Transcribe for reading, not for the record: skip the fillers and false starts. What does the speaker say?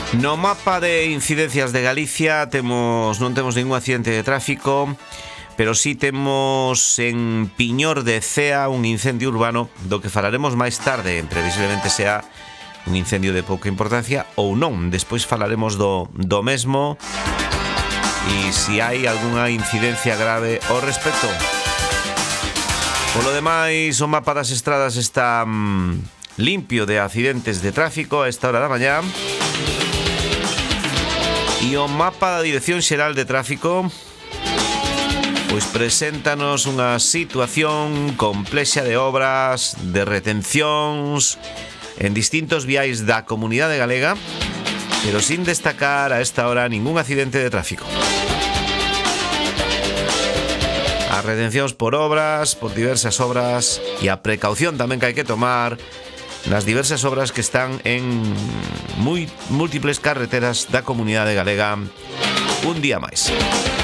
No mapa de incidencias de Galicia non temos ningún accidente de tráfico, pero sí temos en Piñor de Cea un incendio urbano do que falaremos máis tarde. Previsiblemente sea un incendio de pouca importancia ou non. Despois falaremos do mesmo e se hai algunha incidencia grave ao respecto. Polo demais, o mapa das estradas está limpio de accidentes de tráfico a esta hora da mañá. E o mapa da Dirección Xeral de Tráfico pois preséntanos unha situación complexa de obras, de retencións en distintos viais da comunidade galega, pero sin destacar a esta hora ningún accidente de tráfico. As retencións por obras, por diversas obras e a precaución tamén que hai que tomar nas diversas obras que están en múltiples carreteras da comunidade galega un día máis.